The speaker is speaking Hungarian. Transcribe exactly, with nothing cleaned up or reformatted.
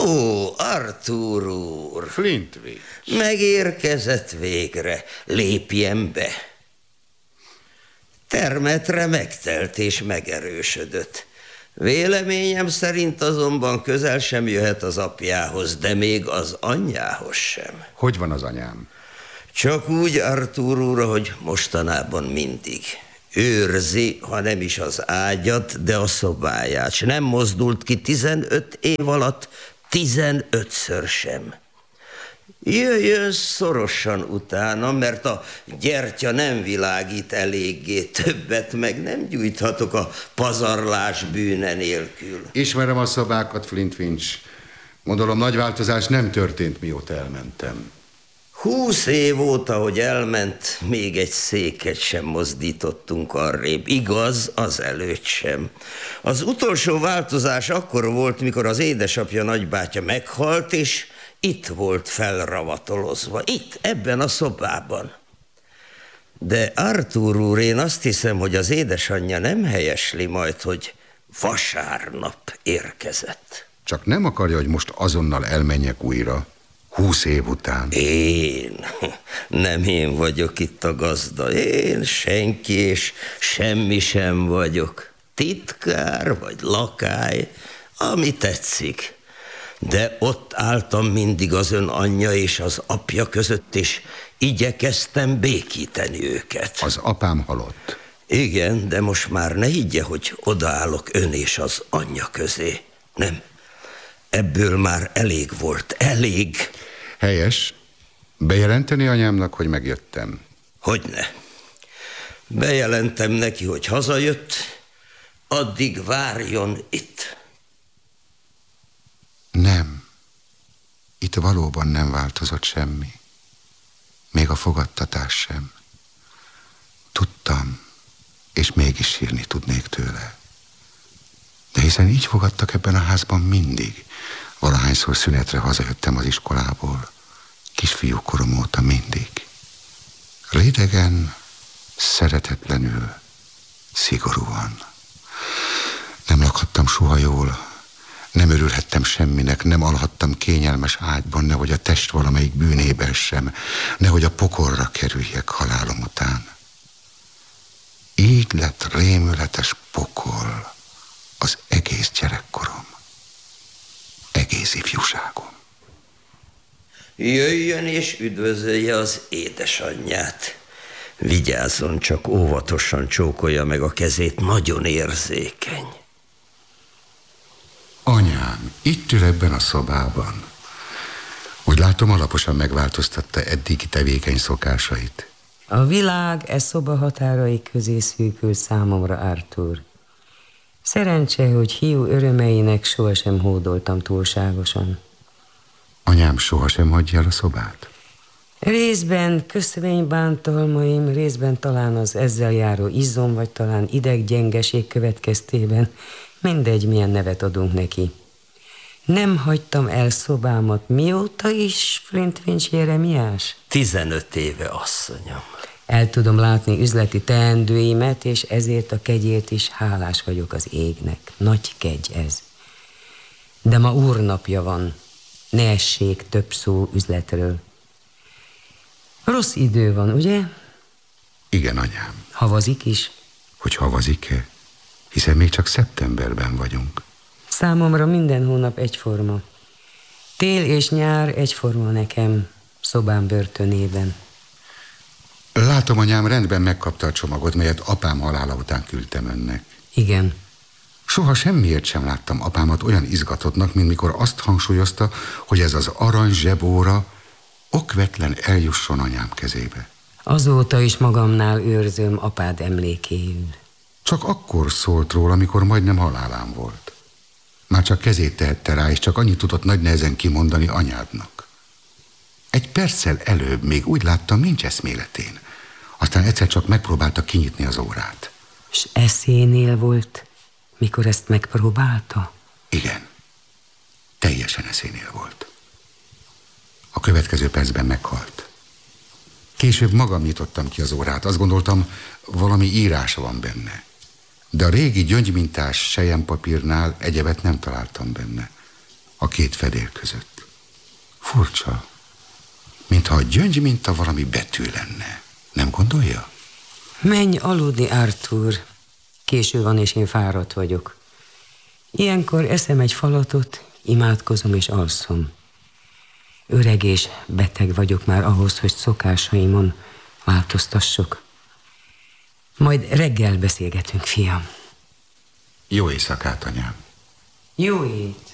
Ó, Arthur úr! Flintwinch. Megérkezett végre. Lépjen be. Termetre megtelt és megerősödött. Véleményem szerint azonban közel sem jöhet az apjához, de még az anyjához sem. Hogy van az anyám? Csak úgy, Arthur úr, hogy mostanában mindig. Őrzi, ha nem is az ágyat, de a szobáját, s nem mozdult ki tizenöt év alatt, tizenötször sem. Jöjjön szorosan utána, mert a gyertya nem világít eléggé, többet meg nem gyújthatok a pazarlás bűne nélkül. Ismerem a szobákat, Flintwinch. Gondolom, nagy változás nem történt, mióta elmentem. Húsz év óta, hogy elment, még egy széket sem mozdítottunk arrébb. Igaz, az előtt sem. Az utolsó változás akkor volt, mikor az édesapja nagybátyja meghalt, és itt volt felravatolozva, itt, ebben a szobában. De Arthur úr, én azt hiszem, hogy az édesanyja nem helyesli majd, hogy vasárnap érkezett. Csak nem akarja, hogy most azonnal elmenjek újra, húsz év után. Én? Nem én vagyok itt a gazda. Én senki és semmi sem vagyok. Titkár vagy lakály, ami tetszik. De ott álltam mindig az ön anyja és az apja között, és igyekeztem békíteni őket. Az apám halott. Igen, de most már ne higgye, hogy odaállok ön és az anyja közé. Nem. Ebből már elég volt. Elég. Helyes. Bejelenteni anyámnak, hogy megjöttem? Hogyne. Bejelentem neki, hogy hazajött, addig várjon itt. Nem. Itt valóban nem változott semmi. Még a fogadtatás sem. Tudtam, és mégis sírni tudnék tőle. De hiszen így fogadtak ebben a házban mindig. Valahányszor szünetre hazajöttem az iskolából. Kisfiú korom óta mindig. Ridegen, szeretetlenül, szigorúan. Nem lakhattam soha jól. Nem örülhettem semminek, nem alhattam kényelmes ágyban, nehogy a test valamelyik bűnében sem, nehogy a pokolra kerüljek halálom után. Így lett rémületes pokol az egész gyerekkorom, egész ifjúságom. Jöjjön és üdvözölje az édesanyját. Vigyázzon, csak óvatosan csókolja meg a kezét, nagyon érzékeny. Anyám, itt ül ebben a szobában. Úgy látom, alaposan megváltoztatta eddigi tevékeny szokásait. A világ e szoba határai közé szűkül számomra, Arthur. Szerencse, hogy hiú örömeinek sohasem hódoltam túlságosan. Anyám sohasem hagyja el a szobát? Részben köszvénybántalmaim, részben talán az ezzel járó izzom, vagy talán ideggyengeség következtében. Mindegy, milyen nevet adunk neki. Nem hagytam el szobámat mióta is, Flintwinch Jeremiás? Tizenöt éve, asszonyom. El tudom látni üzleti teendőimet, és ezért a kegyért is hálás vagyok az égnek. Nagy kegy ez. De ma úrnapja van. Ne essék több szó üzletről. Rossz idő van, ugye? Igen, anyám. Havazik is? Hogy havazik-e? Hiszen még csak szeptemberben vagyunk. Számomra minden hónap egyforma. Tél és nyár egyforma nekem, szobám börtönében. Látom, anyám rendben megkapta a csomagot, melyet apám halála után küldtem önnek. Igen. Soha semmiért sem láttam apámat olyan izgatottnak, mint mikor azt hangsúlyozta, hogy ez az arany zsebóra okvetlen eljusson anyám kezébe. Azóta is magamnál őrzöm apád emlékéül. Csak akkor szólt róla, amikor majdnem halálán volt. Már csak kezét tehette rá, és csak annyit tudott nagy nehezen kimondani anyádnak. Egy perccel előbb még úgy láttam, nincs eszméletén. Aztán egyszer csak megpróbálta kinyitni az órát. És eszénél volt, mikor ezt megpróbálta? Igen. Teljesen eszénél volt. A következő percben meghalt. Később magam nyitottam ki az órát. Azt gondoltam, valami írása van benne. De a régi gyöngymintás selyempapírnál egyebet nem találtam benne. a két fedél között. Furcsa, mintha a gyöngy minta valami betű lenne. Nem gondolja? Menj aludni, Arthur. Késő van, és én fáradt vagyok. Ilyenkor eszem egy falatot, imádkozom és alszom. Öreg és beteg vagyok már ahhoz, hogy szokásaimon változtassok. Majd reggel beszélgetünk, fiam. Jó éjszakát, anyám. Jó éjt.